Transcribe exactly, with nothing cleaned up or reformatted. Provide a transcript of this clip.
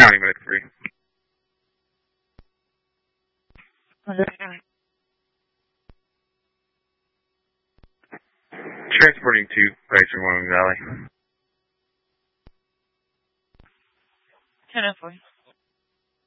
County Medic three. Transporting to Pricer Wyoming Valley. ten oh four.